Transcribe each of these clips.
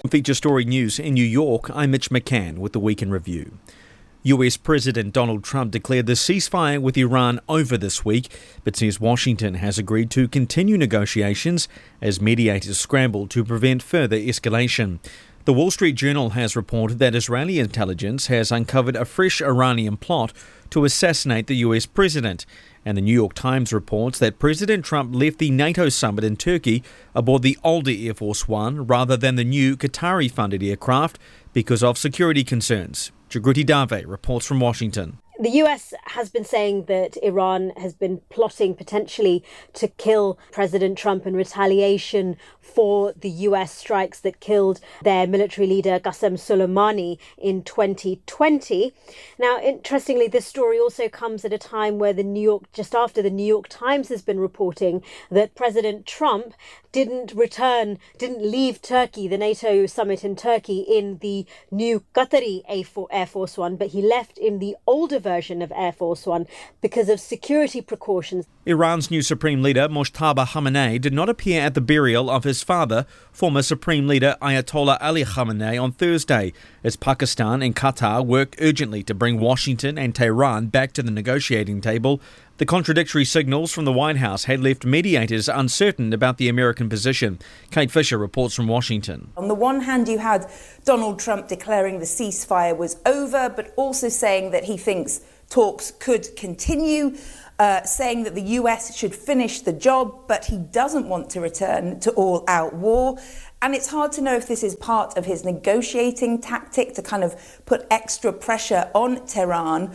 Feature Story News in New York, I'm Mitch McCann with the Week in Review. US President Donald Trump declared the ceasefire with Iran over this week, but says Washington has agreed to continue negotiations as mediators scramble to prevent further escalation. The Wall Street Journal has reported that Israeli intelligence has uncovered a fresh Iranian plot to assassinate the US president. And the New York Times reports that President Trump left the NATO summit in Turkey aboard the older Air Force One rather than the new Qatari-funded aircraft because of security concerns. Jagruti Dave reports from Washington. The US has been saying that Iran has been plotting potentially to kill President Trump in retaliation for the US strikes that killed their military leader Qasem Soleimani in 2020. Now, interestingly, this story also comes at a time where just after the New York Times has been reporting that President Trump didn't leave Turkey, the NATO summit in Turkey, in the new Qatari Air Force One, but he left in the older version of Air Force One because of security precautions. Iran's new Supreme Leader, Mojtaba Khamenei, did not appear at the burial of his father, former Supreme Leader Ayatollah Ali Khamenei, on Thursday, as Pakistan and Qatar work urgently to bring Washington and Tehran back to the negotiating table. The contradictory signals from the White House had left mediators uncertain about the American position. Kate Fisher reports from Washington. On the one hand, you had Donald Trump declaring the ceasefire was over, but also saying that he thinks talks could continue, saying that the US should finish the job, but he doesn't want to return to all-out war. And it's hard to know if this is part of his negotiating tactic to kind of put extra pressure on Tehran,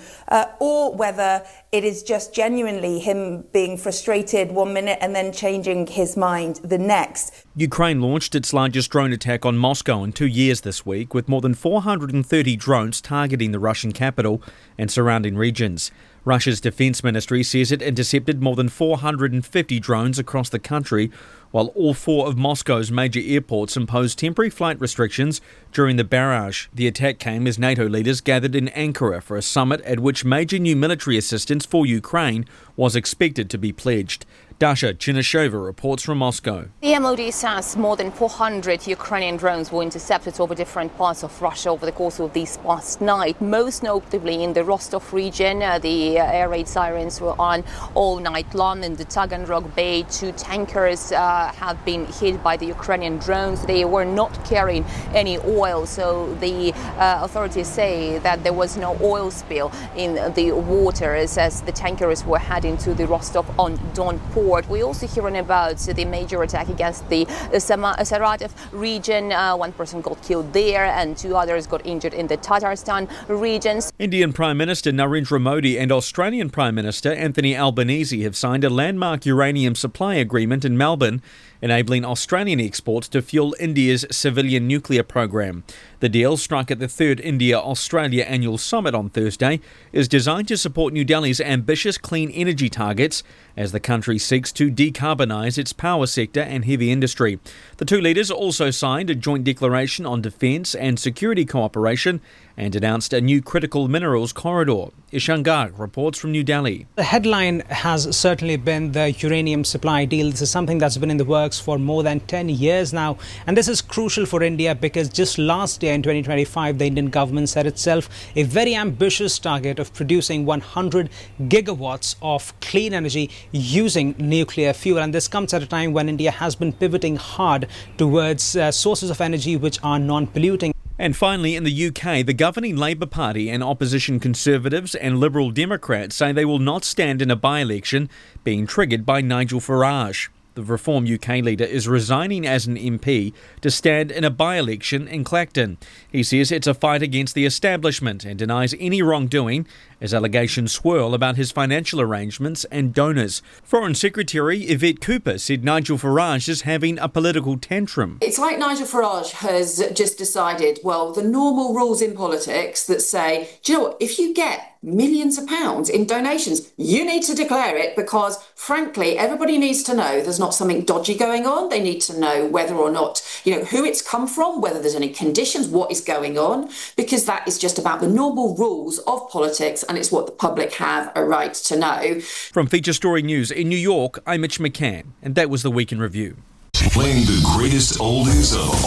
or whether it is just genuinely him being frustrated one minute and then changing his mind the next. Ukraine launched its largest drone attack on Moscow in 2 years this week, with more than 430 drones targeting the Russian capital and surrounding regions. Russia's defense ministry says it intercepted more than 450 drones across the country, while all four of Moscow's major airports imposed temporary flight restrictions during the barrage. The attack came as NATO leaders gathered in Ankara for a summit at which major new military assistance for Ukraine was expected to be pledged. Dasha Chinashova reports from Moscow. The MOD says more than 400 Ukrainian drones were intercepted over different parts of Russia over the course of this past night, most notably in the Rostov region. The air raid sirens were on all night long. In the Taganrog Bay, 2 tankers have been hit by the Ukrainian drones. They were not carrying any oil, so the authorities say that there was no oil spill in the waters as the tankers were heading to the Rostov-on-Don port. We also hearing about the major attack against the Saratov region. One person got killed there and 2 others got injured in the Tatarstan regions. Indian Prime Minister Narendra Modi and Australian Prime Minister Anthony Albanese have signed a landmark uranium supply agreement in Melbourne, enabling Australian exports to fuel India's civilian nuclear program. The deal, struck at the 3rd India-Australia Annual Summit on Thursday, is designed to support New Delhi's ambitious clean energy targets as the country seeks to decarbonise its power sector and heavy industry. The two leaders also signed a joint declaration on defence and security cooperation and announced a new critical minerals corridor. Ishan Garg reports from New Delhi. The headline has certainly been the uranium supply deal. This is something that's been in the works for more than 10 years now. And this is crucial for India because just last year in 2025, the Indian government set itself a very ambitious target of producing 100 gigawatts of clean energy using nuclear fuel. And this comes at a time when India has been pivoting hard towards sources of energy which are non-polluting. And finally, in the UK, the governing Labour Party and opposition Conservatives and Liberal Democrats say they will not stand in a by-election being triggered by Nigel Farage. The Reform UK leader is resigning as an MP to stand in a by-election in Clacton. He says it's a fight against the establishment and denies any wrongdoing as allegations swirl about his financial arrangements and donors. Foreign Secretary Yvette Cooper said Nigel Farage is having a political tantrum. It's like Nigel Farage has just decided, well, the normal rules in politics that say, do you know what, if you get millions of pounds in donations, you need to declare it because, frankly, everybody needs to know there's not something dodgy going on. They need to know whether or not, who it's come from, whether there's any conditions, what is going on, because that is just about the normal rules of politics and it's what the public have a right to know. From Feature Story News in New York, I'm Mitch McCann, and that was the Week in Review. Playing the greatest oldies of